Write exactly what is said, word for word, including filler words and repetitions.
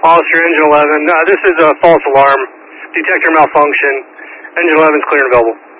Officer, Engine eleven, uh, this is a false alarm. Detector malfunction. Engine eleven is clear and available.